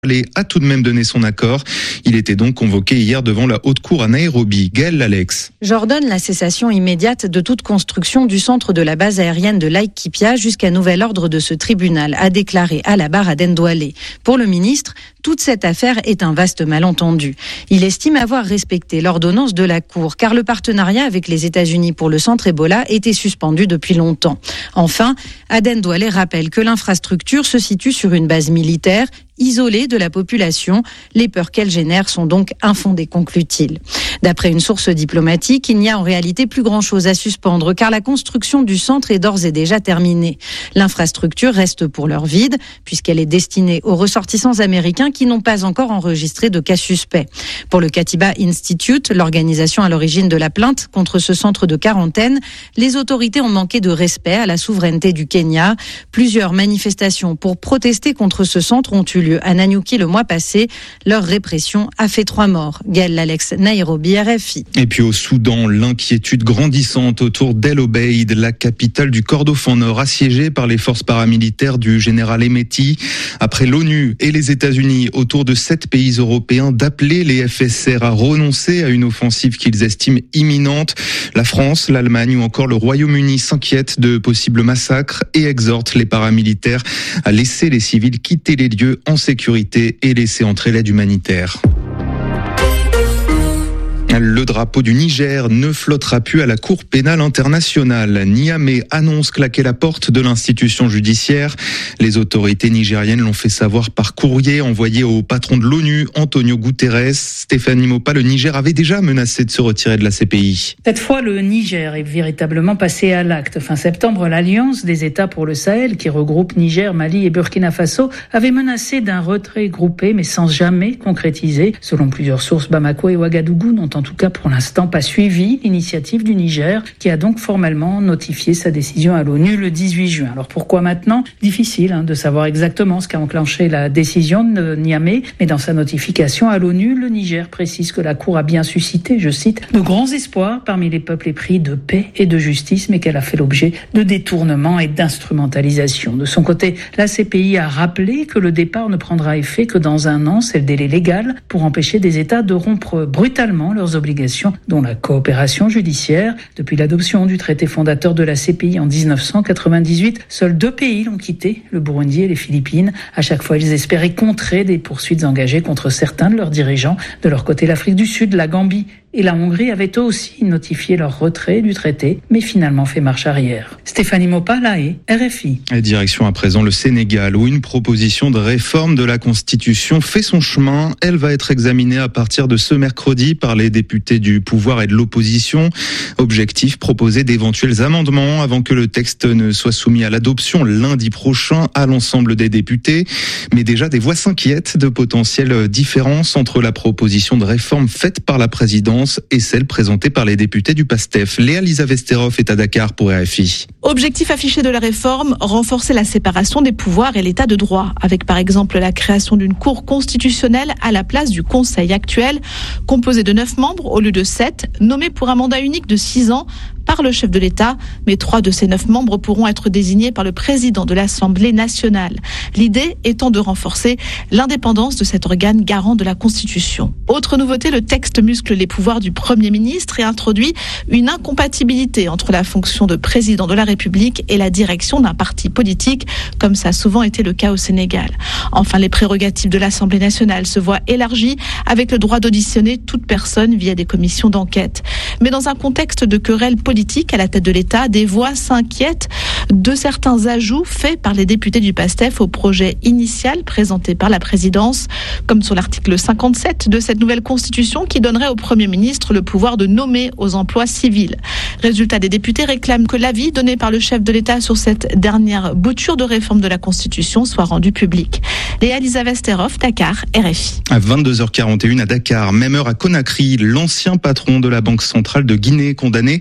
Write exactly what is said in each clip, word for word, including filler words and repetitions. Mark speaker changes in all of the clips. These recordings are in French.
Speaker 1: a tout de même donné son accord. Il était donc convoqué hier devant la Haute Cour à Nairobi. Gaël Alex.
Speaker 2: J'ordonne la cessation immédiate de toute construction du centre de la base aérienne de Laikipia jusqu'à nouvel ordre de ce tribunal, a déclaré à la barre Aden Douale. Pour le ministre, toute cette affaire est un vaste malentendu. Il estime avoir respecté l'ordonnance de la Cour, car le partenariat avec les États-Unis pour le centre Ebola était suspendu depuis longtemps. Enfin, Aden Douale rappelle que l'infrastructure se situe sur une base militaire isolée de la population. Les peurs qu'elle génère sont donc infondées, conclut-il. D'après une source diplomatique, il n'y a en réalité plus grand-chose à suspendre car la construction du centre est d'ores et déjà terminée. L'infrastructure reste pour l'heure vide puisqu'elle est destinée aux ressortissants américains qui n'ont pas encore enregistré de cas suspects. Pour le Katiba Institute, l'organisation à l'origine de la plainte contre ce centre de quarantaine, les autorités ont manqué de respect à la souveraineté du Kenya. Plusieurs manifestations pour protester contre ce centre ont eu lieu à Nanyuki le mois passé. Leur répression a fait trois morts. Gaël Alex, Nairobi, R F I.
Speaker 1: Et puis au Soudan, l'inquiétude grandissante autour d'El Obeid, la capitale du Kordofan Nord, assiégée par les forces paramilitaires du général Hemeti. Après l'ONU et les États-Unis, autour de sept pays européens d'appeler les F S R à renoncer à une offensive qu'ils estiment imminente. La France, l'Allemagne ou encore le Royaume-Uni s'inquiètent de possibles massacres et exhortent les paramilitaires à laisser les civils quitter les lieux en sécurité et laisser entrer l'aide humanitaire. Le drapeau du Niger ne flottera plus à la Cour pénale internationale. Niamey annonce claquer la porte de l'institution judiciaire. Les autorités nigériennes l'ont fait savoir par courrier envoyé au patron de l'ONU, Antonio Guterres. Stéphanie Mopa, le Niger avait déjà menacé de se retirer de la C P I.
Speaker 3: Cette fois, le Niger est véritablement passé à l'acte. Fin septembre, l'Alliance des États pour le Sahel, qui regroupe Niger, Mali et Burkina Faso, avait menacé d'un retrait groupé, mais sans jamais concrétiser. Selon plusieurs sources, Bamako et Ouagadougou n'ont en tout cas pour l'instant pas suivi l'initiative du Niger, qui a donc formellement notifié sa décision à l'ONU le dix-huit juin. Alors pourquoi maintenant ? Difficile hein, de savoir exactement ce qu'a enclenché la décision de Niamey, mais dans sa notification à l'ONU, le Niger précise que la Cour a bien suscité, je cite, de grands espoirs parmi les peuples épris de paix et de justice, mais qu'elle a fait l'objet de détournements et d'instrumentalisation. De son côté, la C P I a rappelé que le départ ne prendra effet que dans un an, c'est le délai légal pour empêcher des États de rompre brutalement leurs obligations, dont la coopération judiciaire. Depuis l'adoption du traité fondateur de la C P I en dix-neuf cent quatre-vingt-dix-huit, seuls deux pays l'ont quitté, le Burundi et les Philippines. À chaque fois, ils espéraient contrer des poursuites engagées contre certains de leurs dirigeants. De leur côté, l'Afrique du Sud, la Gambie et la Hongrie avaient eux aussi notifié leur retrait du traité, mais finalement fait marche arrière. Stéphanie Mopa, La Haye, R F I.
Speaker 1: Et direction à présent le Sénégal, où une proposition de réforme de la Constitution fait son chemin. Elle va être examinée à partir de ce mercredi par les députés du pouvoir et de l'opposition. Objectif, proposer d'éventuels amendements avant que le texte ne soit soumis à l'adoption lundi prochain à l'ensemble des députés. Mais déjà, des voix s'inquiètent de potentielles différences entre la proposition de réforme faite par la présidence et celle présentée par les députés du PASTEF. Léa-Lisa Vesterov est à Dakar pour R F I.
Speaker 4: Objectif affiché de la réforme, renforcer la séparation des pouvoirs et l'état de droit, avec par exemple la création d'une cour constitutionnelle à la place du Conseil actuel, composé de neuf membres au lieu de sept, nommés pour un mandat unique de six ans par le chef de l'État, mais trois de ces neuf membres pourront être désignés par le président de l'Assemblée nationale. L'idée étant de renforcer l'indépendance de cet organe garant de la Constitution. Autre nouveauté, le texte muscle les pouvoirs du Premier ministre et introduit une incompatibilité entre la fonction de président de la République et la direction d'un parti politique, comme ça a souvent été le cas au Sénégal. Enfin, les prérogatives de l'Assemblée nationale se voient élargies avec le droit d'auditionner toute personne via des commissions d'enquête. Mais dans un contexte de querelle politique à la tête de l'État, des voix s'inquiètent de certains ajouts faits par les députés du PASTEF au projet initial présenté par la présidence, comme sur l'article cinquante-sept de cette nouvelle constitution qui donnerait au Premier ministre le pouvoir de nommer aux emplois civils. Résultat, des députés réclament que l'avis donné par le chef de l'État sur cette dernière bouture de réforme de la Constitution soit rendu public. Léa-Lisa Vesterov, Dakar, R F I.
Speaker 1: À vingt-deux heures quarante et une à Dakar, même heure à Conakry, l'ancien patron de la Banque centrale de Guinée condamné à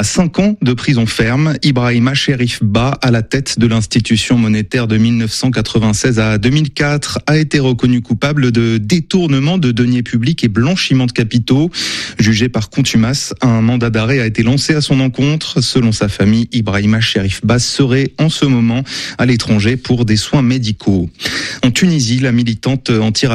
Speaker 1: cinq ans de prison ferme. Ibrahima Cherif Ba, à la tête de l'institution monétaire de mille neuf cent quatre-vingt-seize à deux mille quatre, a été reconnu coupable de détournement de deniers publics et blanchiment de capitaux. Jugé par contumace, un mandat d'arrêt a été lancé à son encontre. Selon sa famille, Ibrahima Cherif Ba serait en ce moment à l'étranger pour des soins médicaux. En Tunisie, la militante anti